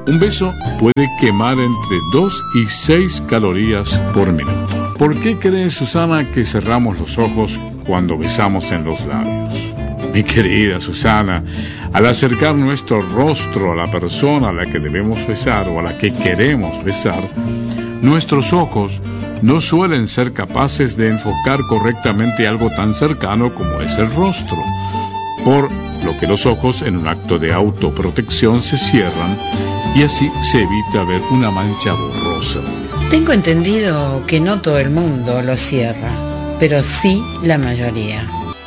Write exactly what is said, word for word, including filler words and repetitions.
Un beso puede quemar entre dos y seis calorías por minuto. ¿Por qué cree Susana que cerramos los ojos cuando besamos en los labios? Mi querida Susana, al acercar nuestro rostro a la persona a la que debemos besar o a la que queremos besar, nuestros ojos no suelen ser capaces de enfocar correctamente algo tan cercano como es el rostro, por lo que los ojos en un acto de autoprotección se cierran y así se evita ver una mancha borrosa. Tengo entendido que no todo el mundo lo cierra, pero sí la mayoría.